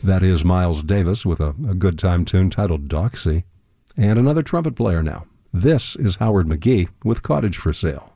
That is Miles Davis with a good time tune titled Doxy. And another trumpet player now. This is Howard McGee with Cottage for Sale.